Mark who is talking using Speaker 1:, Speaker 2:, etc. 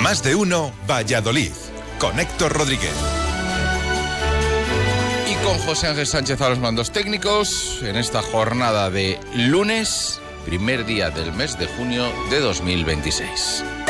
Speaker 1: Más de uno Valladolid, con Héctor Rodríguez.
Speaker 2: Y con José Ángel Sánchez a los mandos técnicos, en esta jornada de lunes, primer día del mes de junio de 2026.